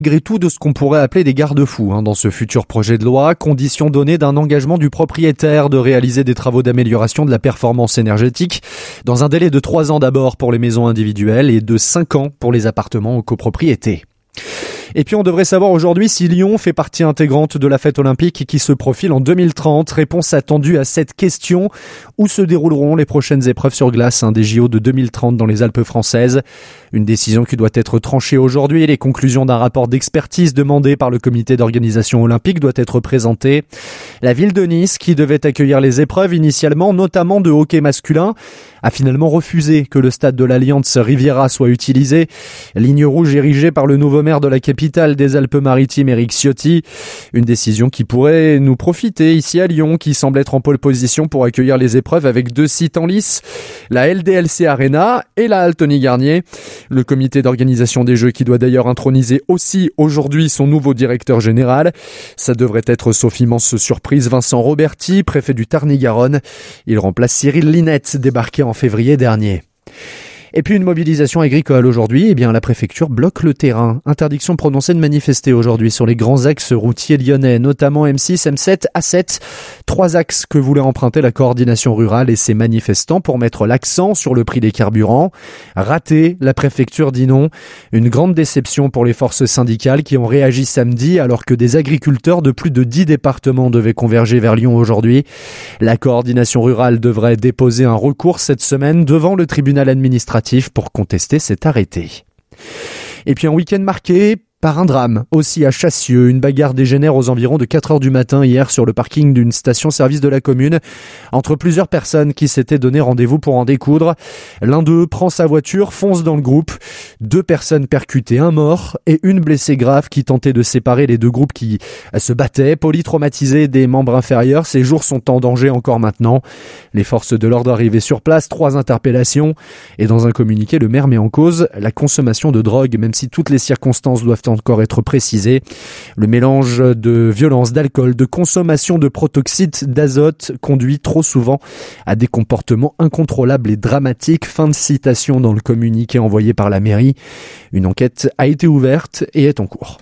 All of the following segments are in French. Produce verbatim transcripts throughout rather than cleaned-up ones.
Malgré tout de ce qu'on pourrait appeler des garde-fous hein, dans ce futur projet de loi, condition donnée d'un engagement du propriétaire de réaliser des travaux d'amélioration de la performance énergétique dans un délai de trois ans d'abord pour les maisons individuelles et de cinq ans pour les appartements en copropriété. Et puis on devrait savoir aujourd'hui si Lyon fait partie intégrante de la fête olympique qui se profile en deux mille trente. Réponse attendue à cette question. Où se dérouleront les prochaines épreuves sur glace hein, des J O de deux mille trente dans les Alpes françaises? Une décision qui doit être tranchée aujourd'hui. Les conclusions d'un rapport d'expertise demandé par le comité d'organisation olympique doivent être présentées. La ville de Nice, qui devait accueillir les épreuves initialement, notamment de hockey masculin, a finalement refusé que le stade de l'Alliance Riviera soit utilisé. Ligne rouge érigée par le nouveau maire de la capitale des Alpes-Maritimes, Éric Ciotti. Une décision qui pourrait nous profiter ici à Lyon, qui semble être en pole position pour accueillir les épreuves avec deux sites en lice, la L D L C Arena et la halle Tony Garnier. Le comité d'organisation des Jeux qui doit d'ailleurs introniser aussi aujourd'hui son nouveau directeur général. Ça devrait être, sauf immense surprise, Vincent Roberti, préfet du Tarn-et-Garonne. Il remplace Cyril Linette, débarqué en février dernier. Et puis une mobilisation agricole aujourd'hui, eh bien la préfecture bloque le terrain. Interdiction prononcée de manifester aujourd'hui sur les grands axes routiers lyonnais, notamment M six, M sept, A sept. Trois axes que voulait emprunter la coordination rurale et ses manifestants pour mettre l'accent sur le prix des carburants. Raté, la préfecture dit non. Une grande déception pour les forces syndicales qui ont réagi samedi alors que des agriculteurs de plus de dix départements devaient converger vers Lyon aujourd'hui. La coordination rurale devrait déposer un recours cette semaine devant le tribunal administratif pour contester cet arrêté. Et puis un week-end marqué par un drame, aussi à Chassieux. Une bagarre dégénère aux environs de quatre heures du matin hier sur le parking d'une station-service de la commune entre plusieurs personnes qui s'étaient donné rendez-vous pour en découdre. L'un d'eux prend sa voiture, fonce dans le groupe. Deux personnes percutées, un mort et une blessée grave qui tentait de séparer les deux groupes qui se battaient. Polytraumatisés des membres inférieurs, ces jours sont en danger encore maintenant. Les forces de l'ordre arrivées sur place, trois interpellations. Et dans un communiqué, le maire met en cause la consommation de drogue, même si toutes les circonstances doivent encore être précisé. Le mélange de violence, d'alcool, de consommation de protoxyde d'azote conduit trop souvent à des comportements incontrôlables et dramatiques. Fin de citation dans le communiqué envoyé par la mairie. Une enquête a été ouverte et est en cours.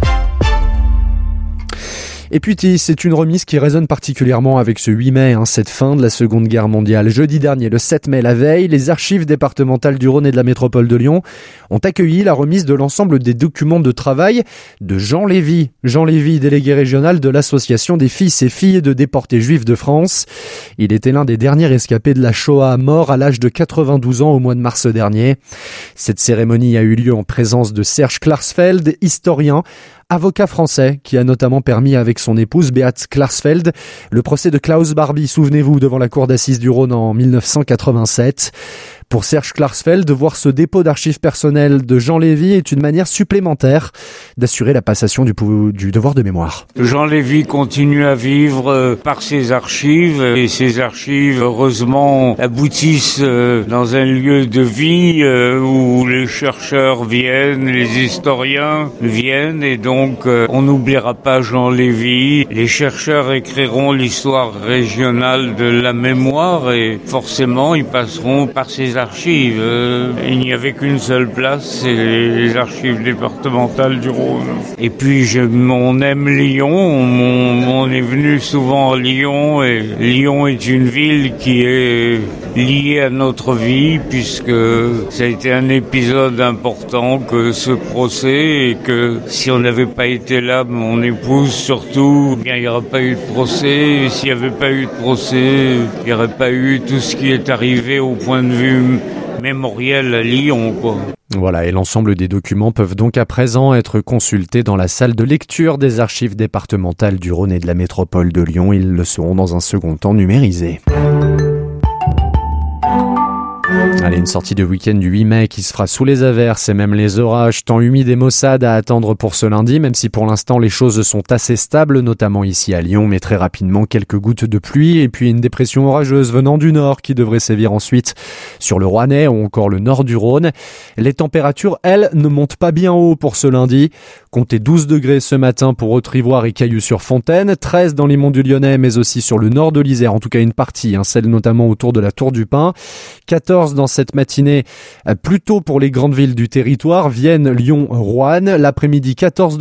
Et puis c'est une remise qui résonne particulièrement avec ce huit mai, hein, cette fin de la Seconde Guerre mondiale. Jeudi dernier, le sept mai, la veille, les archives départementales du Rhône et de la métropole de Lyon ont accueilli la remise de l'ensemble des documents de travail de Jean Lévy. Jean Lévy, délégué régional de l'association des fils et filles de déportés juifs de France. Il était l'un des derniers rescapés de la Shoah, mort à l'âge de quatre-vingt-douze ans au mois de mars dernier. Cette cérémonie a eu lieu en présence de Serge Klarsfeld, historien, avocat français, qui a notamment permis avec son épouse Beate Klarsfeld le procès de Klaus Barbie, souvenez-vous, devant la cour d'assises du Rhône en dix-neuf cent quatre-vingt-sept. Pour Serge Klarsfeld, voir ce dépôt d'archives personnelles de Jean Lévy est une manière supplémentaire d'assurer la passation du, pou- du devoir de mémoire. Jean Lévy continue à vivre par ses archives et ses archives, heureusement, aboutissent dans un lieu de vie où les chercheurs viennent, les historiens viennent et donc on n'oubliera pas Jean Lévy. Les chercheurs écriront l'histoire régionale de la mémoire et forcément ils passeront par ses archives. Euh, il n'y avait qu'une seule place, c'est les archives départementales du Rhône. Et puis je, on aime Lyon, on, on est venu souvent à Lyon et Lyon est une ville qui est liée à notre vie puisque ça a été un épisode important que ce procès et que si on n'avait pas été là, mon épouse surtout, bien il n'y aurait pas eu de procès. Et s'il n'y avait pas eu de procès, il n'y aurait pas eu tout ce qui est arrivé au point de vue mémoriel à Lyon, quoi. Voilà, et l'ensemble des documents peuvent donc à présent être consultés dans la salle de lecture des archives départementales du Rhône et de la métropole de Lyon. Ils le seront dans un second temps numérisés. Allez, une sortie de week-end du huit mai qui se fera sous les averses et même les orages. Temps humide et maussade à attendre pour ce lundi, même si pour l'instant les choses sont assez stables, notamment ici à Lyon, mais très rapidement quelques gouttes de pluie et puis une dépression orageuse venant du nord qui devrait sévir ensuite sur le Rouennais ou encore le nord du Rhône. Les températures, elles, ne montent pas bien haut pour ce lundi. Comptez douze degrés ce matin pour Haute-Rivoire et Cailloux-sur-Fontaine, treize dans les monts du Lyonnais, mais aussi sur le nord de l'Isère, en tout cas une partie, hein, celle notamment autour de la Tour du Pin, quatorze dans cette matinée, plutôt pour les grandes villes du territoire, Vienne, Lyon, Roanne. L'après-midi, quatorze